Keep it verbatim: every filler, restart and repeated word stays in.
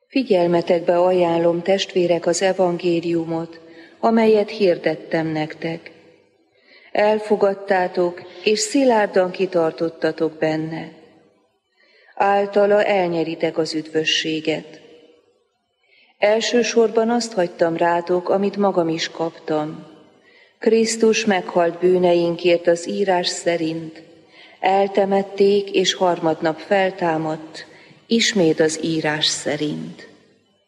Figyelmetekbe ajánlom, testvérek, az evangéliumot, amelyet hirdettem nektek. Elfogadtátok, és szilárdan kitartottatok benne. Általa elnyeritek az üdvösséget. Elsősorban azt hagytam rátok, amit magam is kaptam. Krisztus meghalt bűneinkért az írás szerint, eltemették, és harmadnap feltámadt, ismét az írás szerint.